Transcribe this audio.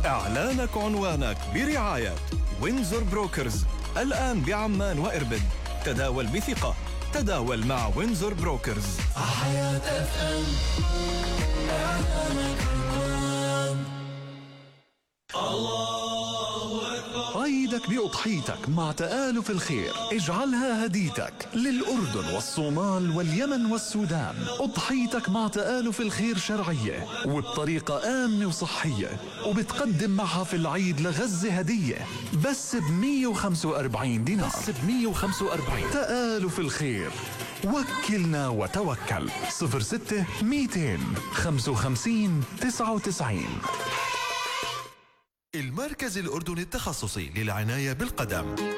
إعلانك عنوانك برعاية وينزور بروكرز، الآن بعمان وإربد. تداول بثقة، تداول مع وينزور بروكرز. حياة FM إعلانك عنوان. عيدك بأضحيتك مع تآلف الخير، اجعلها هديتك للأردن والصومال واليمن والسودان. أضحيتك مع تآلف الخير شرعية وبطريقة آمنة وصحية، وبتقدم معها في العيد لغزة هدية بس ب145 دينار. بس ب145. تآلف الخير، وكلنا وتوكل. 06 200 55 99. المركز الأردني التخصصي للعناية بالقدم.